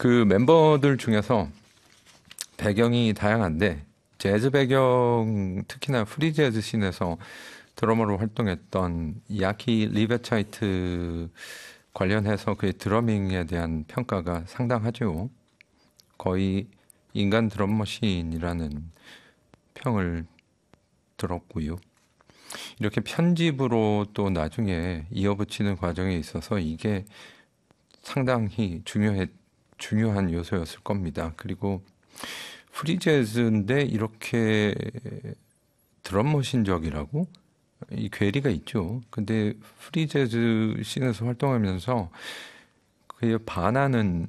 그 멤버들 중에서 배경이 다양한데 재즈 배경, 특히나 프리 재즈 씬에서 드러머로 활동했던 야키 리베차이트 관련해서 그의 드러밍에 대한 평가가 상당하죠. 거의 인간 드럼머신이라는 평을 들었고요. 이렇게 편집으로 또 나중에 이어붙이는 과정에 있어서 이게 상당히 중요한 요소였을 겁니다. 그리고 프리재즈인데 이렇게 드럼머신적이라고? 이 괴리가 있죠. 근데 프리재즈 씬에서 활동하면서 그에 반하는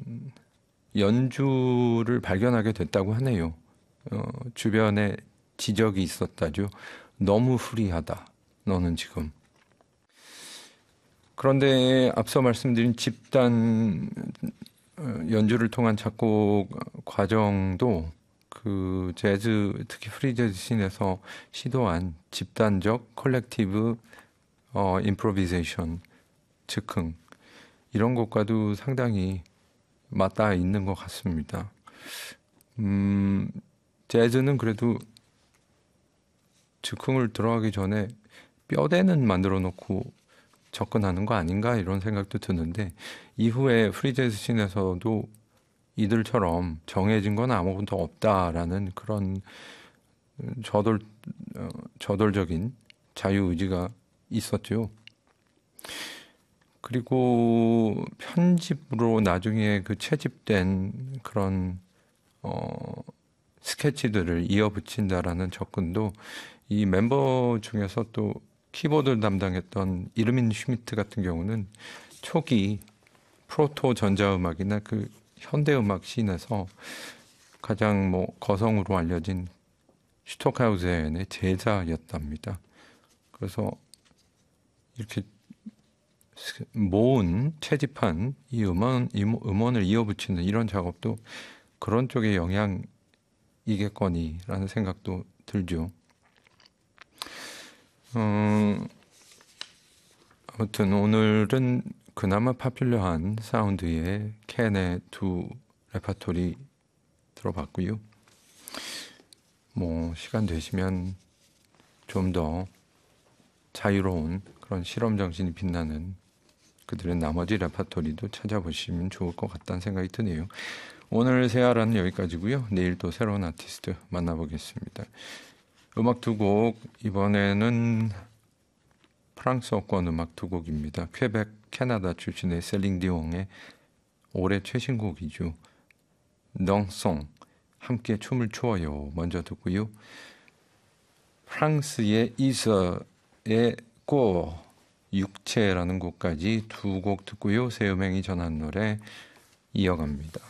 연주를 발견하게 됐다고 하네요. 주변에 지적이 있었다죠. 너무 프리하다. 너는 지금. 그런데 앞서 말씀드린 집단 연주를 통한 작곡 과정도 그 재즈, 특히 프리재즈 씬에서 시도한 집단적 컬렉티브 임프로비제이션, 즉흥 이런 것과도 상당히 맞닿아 있는 것 같습니다. 재즈는 그래도 즉흥을 들어가기 전에 뼈대는 만들어 놓고 접근하는 거 아닌가 이런 생각도 드는데 이후에 프리재즈 씬에서도 이들처럼 정해진 건 아무것도 없다라는 그런 저돌적인 자유의지가 있었죠. 그리고 편집으로 나중에 그 채집된 그런 스케치들을 이어붙인다라는 접근도 이 멤버 중에서 또 키보드를 담당했던 이르민 슈미트 같은 경우는 초기 프로토 전자음악이나 그 현대음악 씬에서 가장 거성으로 알려진 슈토카우젠의 제자였답니다. 그래서 이렇게 모은 채집한 이 음원을 이어붙이는 이런 작업도 그런 쪽의 영향이겠거니라는 생각도 들죠. 아무튼 오늘은 그나마 파퓰러한 사운드의 캔의 두 레파토리 들어봤고요. 시간 되시면 좀 더 자유로운 그런 실험 정신이 빛나는 그들의 나머지 레파토리도 찾아보시면 좋을 것 같다는 생각이 드네요. 오늘 세아라는 여기까지고요. 내일 또 새로운 아티스트 만나보겠습니다. 음악 두 곡, 이번에는 프랑스어권 음악 두 곡입니다. 퀘벡, 캐나다 출신의 셀링 디옹의 올해 최신곡이죠. 덩송, 함께 춤을 추어요. 먼저 듣고요. 프랑스의 이서의 꼬, 육체라는 곡까지 두 곡 듣고요. 새음행이 전한 노래 이어갑니다.